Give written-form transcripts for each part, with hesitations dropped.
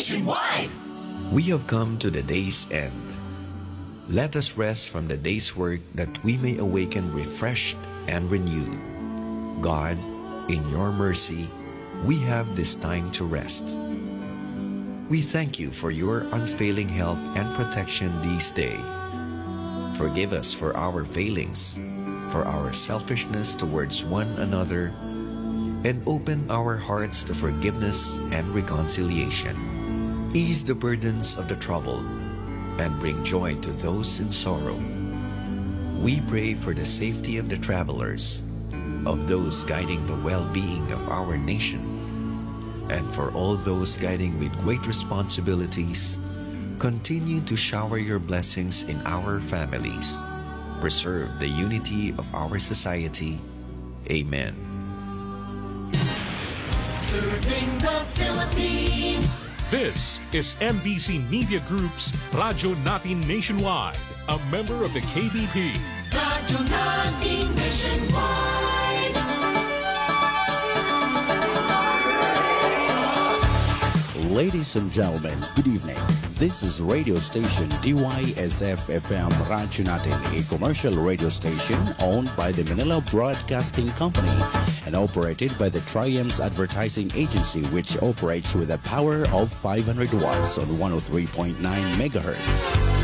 nationwide. We have come to the day's end. Let us rest from the day's work that we may awaken refreshed and renewed. God, in your mercy, we have this time to rest. We thank you for your unfailing help and protection this day. Forgive us for our failings, for our selfishness towards one another, and open our hearts to forgiveness and reconciliation. Ease the burdens of the troubled and bring joy to those in sorrow. We pray for the safety of the travelers, of those guiding the well-being of our nation, and for all those guiding with great responsibilities. Continue to shower your blessings in our families. Preserve the unity of our society. Amen. Serving the Philippines. This is MBC Media Group's Radyo Natin Nationwide, a member of the KBP. Radyo Natin Nationwide. Ladies and gentlemen, good evening. This is radio station DYSF-FM Radyo Natin, a commercial radio station owned by the Manila Broadcasting Company and operated by the Triumphs Advertising Agency, which operates with a power of 500 watts on 103.9 megahertz.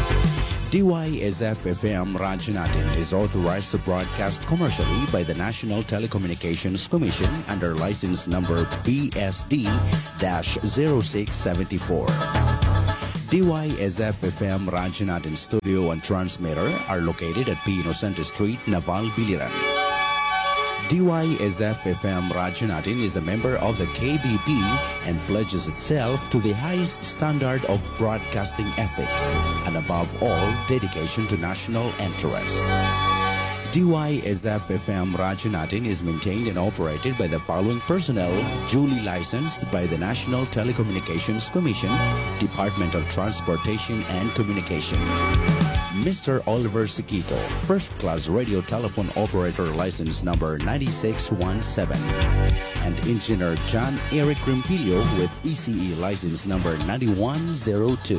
DYSF-FM Radyo Natin is authorized to broadcast commercially by the National Telecommunications Commission under license number BSD-0674. DYSF-FM Radyo Natin studio and transmitter are located at P. Inocente Street, Naval, Biliran. DYSF-FM Radyo Natin is a member of the KBP and pledges itself to the highest standard of broadcasting ethics and above all, dedication to national interest. DYSF-FM Radyo Natin is maintained and operated by the following personnel duly licensed by the National Telecommunications Commission, Department of Transportation and Communication. Mr. Oliver Siquito, first-class radio telephone operator license number 9617. And Engineer John Eric Rimpilio with ECE license number 9102.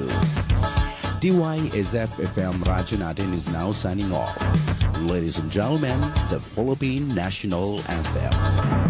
DYSF-FM Radyo Natin is now signing off. Ladies and gentlemen, the Philippine National Anthem.